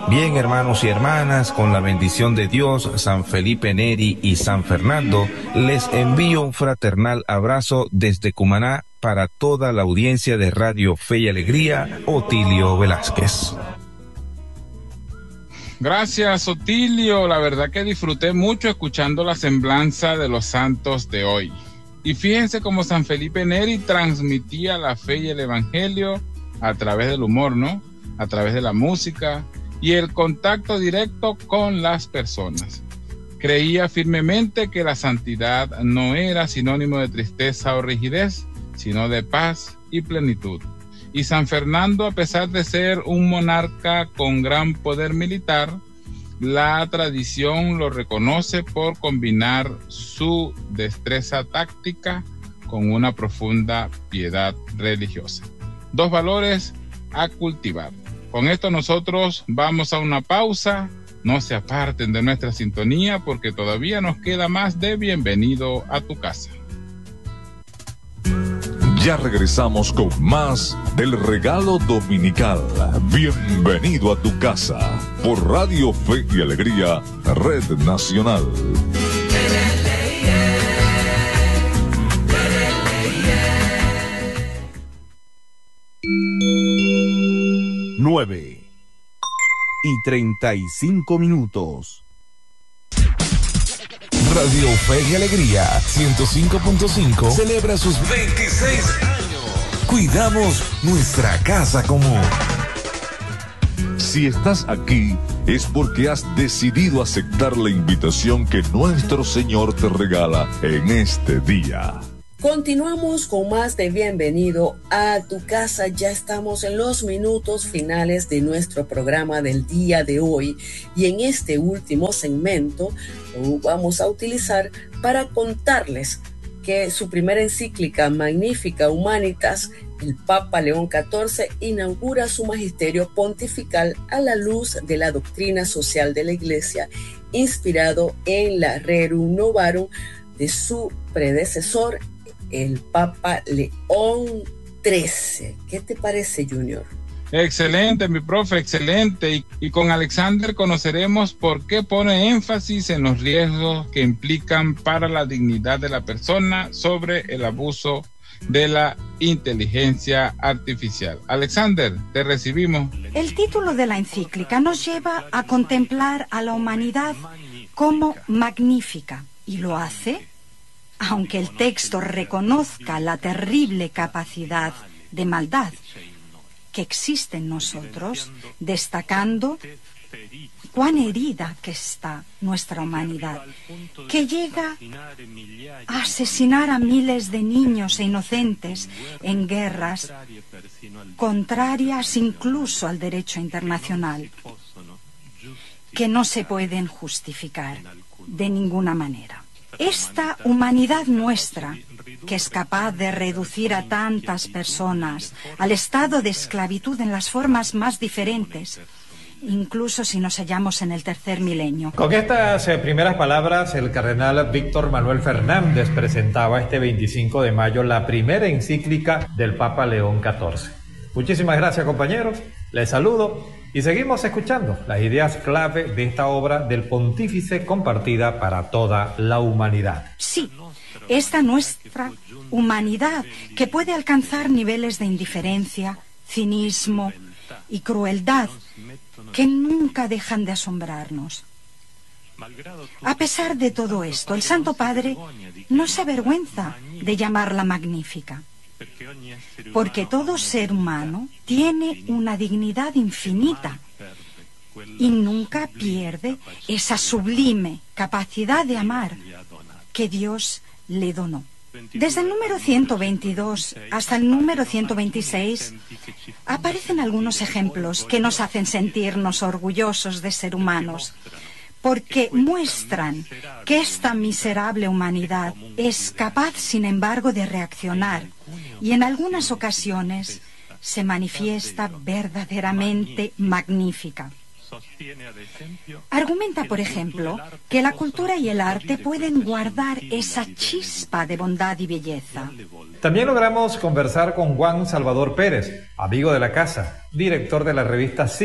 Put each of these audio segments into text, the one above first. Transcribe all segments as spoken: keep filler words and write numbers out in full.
Bien, hermanos y hermanas, con la bendición de Dios, San Felipe Neri y San Fernando, les envío un fraternal abrazo desde Cumaná para toda la audiencia de Radio Fe y Alegría, Otilio Velázquez. Gracias, Otilio. La verdad que disfruté mucho escuchando la semblanza de los santos de hoy. Y fíjense cómo San Felipe Neri transmitía la fe y el evangelio a través del humor, ¿no? A través de la música y el contacto directo con las personas. Creía firmemente que la santidad no era sinónimo de tristeza o rigidez, sino de paz y plenitud. Y San Fernando, a pesar de ser un monarca con gran poder militar, la tradición lo reconoce por combinar su destreza táctica con una profunda piedad religiosa. Dos valores a cultivar. Con esto nosotros vamos a una pausa. No se aparten de nuestra sintonía porque todavía nos queda más de Bienvenido a tu casa. Ya regresamos con más del regalo dominical. Bienvenido a tu casa por Radio Fe y Alegría, Red Nacional. Nueve y treinta y cinco minutos. Radio Fe y Alegría ciento cinco punto cinco celebra sus veintiséis años. Cuidamos nuestra casa común. Si estás aquí es porque has decidido aceptar la invitación que nuestro Señor te regala en este día. Continuamos con más de Bienvenido a tu casa. Ya estamos en los minutos finales de nuestro programa del día de hoy y en este último segmento lo vamos a utilizar para contarles que su primera encíclica Magnificat Humanitas, el Papa León catorce, inaugura su magisterio pontifical a la luz de la doctrina social de la Iglesia, inspirado en la Rerum Novarum de su predecesor, el Papa León trece. ¿Qué te parece, Junior? Excelente, mi profe, excelente. Y, y con Alexander conoceremos por qué pone énfasis en los riesgos que implican para la dignidad de la persona sobre el abuso de la inteligencia artificial. Alexander, te recibimos. El título de la encíclica nos lleva a contemplar a la humanidad como magnífica, y lo hace aunque el texto reconozca la terrible capacidad de maldad que existe en nosotros, destacando cuán herida que está nuestra humanidad, que llega a asesinar a miles de niños e inocentes en guerras contrarias incluso al derecho internacional, que no se pueden justificar de ninguna manera. Esta humanidad nuestra, que es capaz de reducir a tantas personas al estado de esclavitud en las formas más diferentes, incluso si nos hallamos en el tercer milenio. Con estas eh, primeras palabras, el cardenal Víctor Manuel Fernández presentaba este veinticinco de mayo la primera encíclica del Papa León catorce. Muchísimas gracias, compañeros. Les saludo y seguimos escuchando las ideas clave de esta obra del pontífice compartida para toda la humanidad. Sí, esta nuestra humanidad que puede alcanzar niveles de indiferencia, cinismo y crueldad que nunca dejan de asombrarnos. A pesar de todo esto, el Santo Padre no se avergüenza de llamarla magnífica, porque todo ser humano tiene una dignidad infinita y nunca pierde esa sublime capacidad de amar que Dios le donó. Desde el número ciento veintidós hasta el número ciento veintiséis aparecen algunos ejemplos que nos hacen sentirnos orgullosos de ser humanos, porque muestran que esta miserable humanidad es capaz, sin embargo, de reaccionar y en algunas ocasiones se manifiesta verdaderamente magnífica. Argumenta, por ejemplo, que la cultura y el arte pueden guardar esa chispa de bondad y belleza. También logramos conversar con Juan Salvador Pérez, amigo de la casa, director de la revista S I C,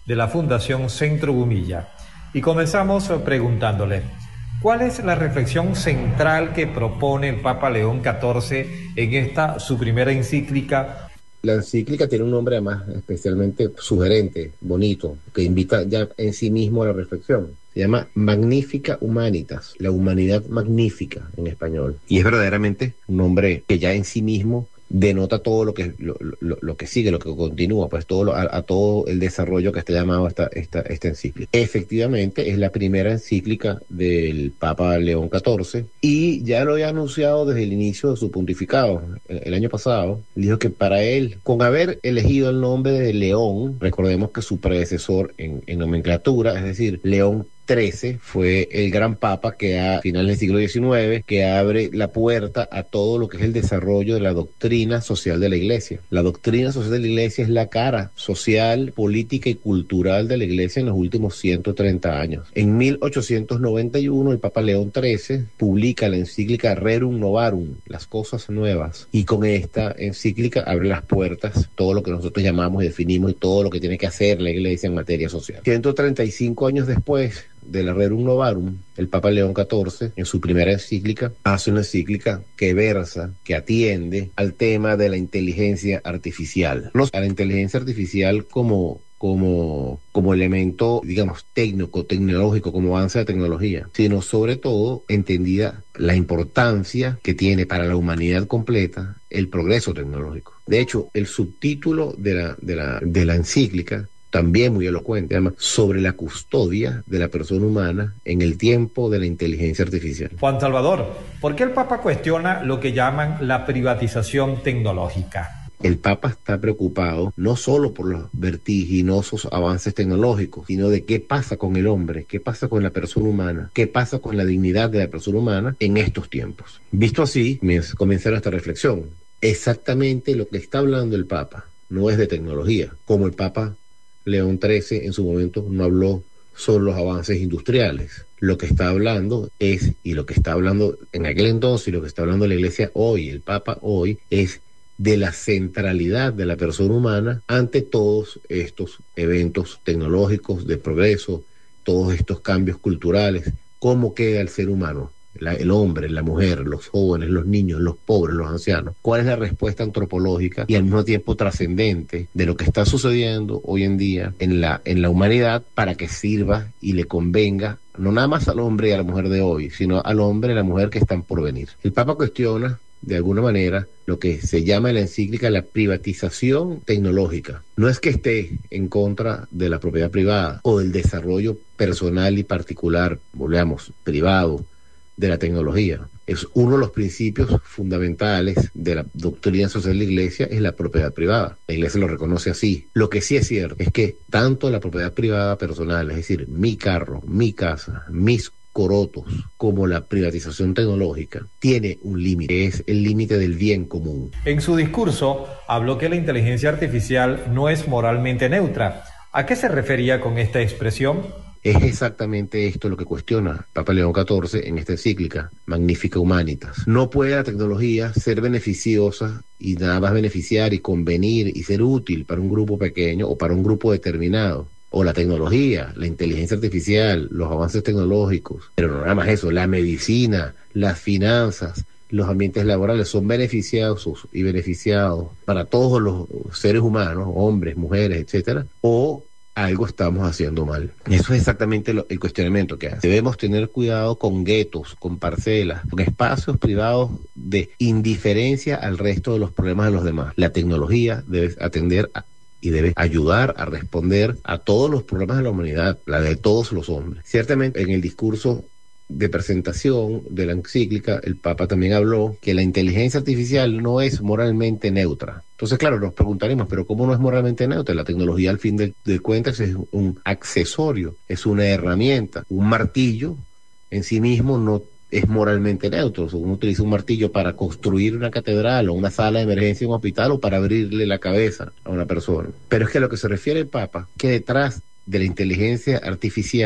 de la Fundación Centro Gumilla. Y comenzamos preguntándole, ¿cuál es la reflexión central que propone el Papa León catorce en esta su primera encíclica? La encíclica tiene un nombre además especialmente sugerente, bonito, que invita ya en sí mismo a la reflexión. Se llama Magnifica Humanitas, la humanidad magnífica en español. Y es verdaderamente un nombre que ya en sí mismo denota todo lo que lo, lo, lo que sigue, lo que continúa, pues todo lo, a, a todo el desarrollo que está llamado esta, esta, esta encíclica. Efectivamente, es la primera encíclica del Papa León catorce y ya lo había anunciado desde el inicio de su pontificado, el, el año pasado. Dijo que para él, con haber elegido el nombre de León, recordemos que su predecesor en, en nomenclatura, es decir, León trece, fue el gran papa que a finales del siglo diecinueve, que abre la puerta a todo lo que es el desarrollo de la doctrina social de la Iglesia. La doctrina social de la Iglesia es la cara social, política y cultural de la Iglesia en los últimos ciento treinta años. En mil ochocientos noventa y uno, el Papa León trece publica la encíclica Rerum Novarum, las cosas nuevas, y con esta encíclica abre las puertas, todo lo que nosotros llamamos y definimos y todo lo que tiene que hacer la Iglesia en materia social. ciento treinta y cinco años después de la Rerum Novarum, el Papa León catorce, en su primera encíclica, hace una encíclica que versa, que atiende al tema de la inteligencia artificial. No a la inteligencia artificial como, como, como elemento, digamos, técnico, tecnológico, como avance de tecnología, sino sobre todo entendida la importancia que tiene para la humanidad completa el progreso tecnológico. De hecho, el subtítulo de la, de la, de la encíclica también muy elocuente, además, sobre la custodia de la persona humana en el tiempo de la inteligencia artificial. Juan Salvador, ¿por qué el Papa cuestiona lo que llaman la privatización tecnológica? El Papa está preocupado no solo por los vertiginosos avances tecnológicos, sino de qué pasa con el hombre, qué pasa con la persona humana, qué pasa con la dignidad de la persona humana en estos tiempos. Visto así, comienza nuestra reflexión. Exactamente lo que está hablando el Papa no es de tecnología, como el Papa León trece en su momento no habló sobre los avances industriales. Lo que está hablando es, y lo que está hablando en aquel entonces y lo que está hablando la Iglesia hoy, el Papa hoy, es de la centralidad de la persona humana ante todos estos eventos tecnológicos de progreso, todos estos cambios culturales. ¿Cómo queda el ser humano? La, el hombre, la mujer, los jóvenes, los niños, los pobres, los ancianos. ¿Cuál es la respuesta antropológica y al mismo tiempo trascendente de lo que está sucediendo hoy en día en la, en la humanidad para que sirva y le convenga no nada más al hombre y a la mujer de hoy, sino al hombre y a la mujer que están por venir? El Papa cuestiona de alguna manera lo que se llama en la encíclica la privatización tecnológica. No es que esté en contra de la propiedad privada o del desarrollo personal y particular, volvamos, privado, de la tecnología. Es uno de los principios fundamentales de la doctrina social de la Iglesia, es la propiedad privada. La Iglesia lo reconoce así. Lo que sí es cierto es que tanto la propiedad privada personal, es decir, mi carro, mi casa, mis corotos, como la privatización tecnológica, tiene un límite, es el límite del bien común. En su discurso habló que la inteligencia artificial no es moralmente neutra. ¿A qué se refería con esta expresión? Es exactamente esto lo que cuestiona Papa León catorce en esta encíclica, Magnifica Humanitas. No puede la tecnología ser beneficiosa y nada más beneficiar y convenir y ser útil para un grupo pequeño o para un grupo determinado. O la tecnología, la inteligencia artificial, los avances tecnológicos, pero no nada más eso, la medicina, las finanzas, los ambientes laborales son beneficiosos y beneficiados para todos los seres humanos, hombres, mujeres, etcétera, o algo estamos haciendo mal. Eso es exactamente lo, el cuestionamiento que hace. Debemos tener cuidado con guetos, con parcelas, con espacios privados de indiferencia al resto de los problemas de los demás. La tecnología debe atender a, y debe ayudar a responder a todos los problemas de la humanidad, la de todos los hombres. Ciertamente, en el discurso de presentación de la encíclica, el Papa también habló que la inteligencia artificial no es moralmente neutra. Entonces, claro, nos preguntaremos, pero ¿cómo no es moralmente neutra? La tecnología, al fin de, de cuentas, es un accesorio, es una herramienta. Un martillo en sí mismo no es moralmente neutro. O sea, uno utiliza un martillo para construir una catedral o una sala de emergencia en un hospital o para abrirle la cabeza a una persona. Pero es que a lo que se refiere el Papa, que detrás de la inteligencia artificial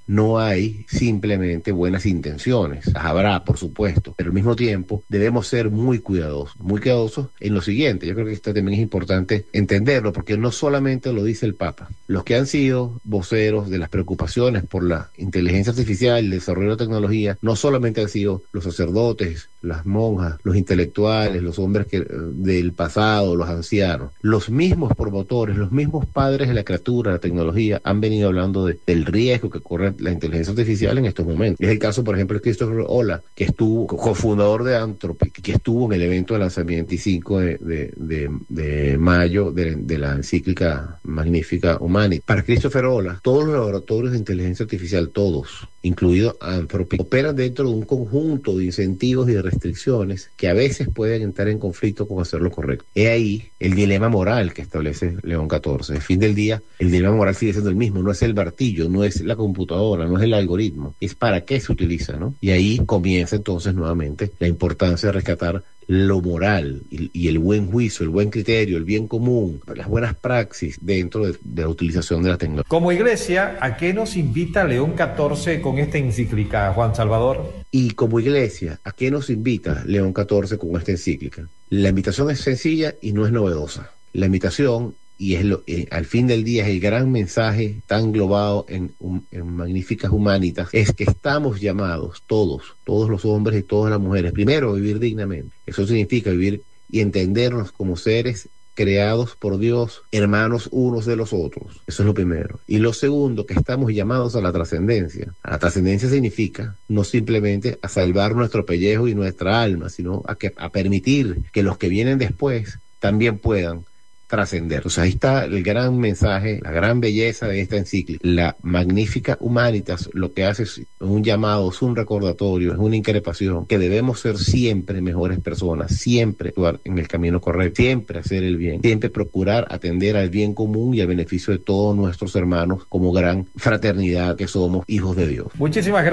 no hay simplemente buenas intenciones. Las habrá, por supuesto, pero al mismo tiempo debemos ser muy cuidadosos, muy cuidadosos en lo siguiente. Yo creo que esto también es importante entenderlo, porque no solamente lo dice el Papa. Los que han sido voceros de las preocupaciones por la inteligencia artificial, el desarrollo de la tecnología, no solamente han sido los sacerdotes, las monjas, los intelectuales, los hombres que, del pasado, los ancianos. Los mismos promotores, los mismos padres de la criatura, de la tecnología, han venido hablando de, del riesgo que corre la inteligencia artificial en estos momentos. Es el caso, por ejemplo, de Christopher Olah, que estuvo, cofundador de Anthropic, que estuvo en el evento de lanzamiento veinticinco de, de, de, de mayo de, de la encíclica Magnifica Humanitas. Para Christopher Olah, todos los laboratorios de inteligencia artificial, todos, incluido Anthropic, operan dentro de un conjunto de incentivos y de restricciones que a veces pueden entrar en conflicto con hacer lo correcto. He ahí el dilema moral que establece León catorce. Al fin del día, el dilema moral sigue siendo el mismo. No es el martillo, no es la computadora, no es el algoritmo. Es para qué se utiliza, ¿no? Y ahí comienza entonces nuevamente la importancia de rescatar lo moral y, y el buen juicio, el buen criterio, el bien común, las buenas praxis dentro de, de la utilización de la tecnología. Como iglesia, ¿a qué nos invita León catorce con esta encíclica, Juan Salvador? Y como iglesia, ¿a qué nos invita León catorce con esta encíclica? La invitación es sencilla y no es novedosa. La invitación, y es lo, eh, al fin del día es el gran mensaje tan globado en, um, en Magnificas Humanitas, es que estamos llamados todos, todos los hombres y todas las mujeres, primero a vivir dignamente. Eso significa vivir y entendernos como seres creados por Dios, hermanos unos de los otros. Eso es lo primero. Y lo segundo, que estamos llamados a la trascendencia. A la trascendencia significa no simplemente a salvar nuestro pellejo y nuestra alma, sino a, que, a permitir que los que vienen después también puedan trascender. Entonces ahí está el gran mensaje, la gran belleza de esta encíclica. La Magnifica Humanitas lo que hace es un llamado, es un recordatorio, es una increpación, que debemos ser siempre mejores personas, siempre actuar en el camino correcto, siempre hacer el bien, siempre procurar atender al bien común y al beneficio de todos nuestros hermanos como gran fraternidad que somos hijos de Dios. Muchísimas gracias.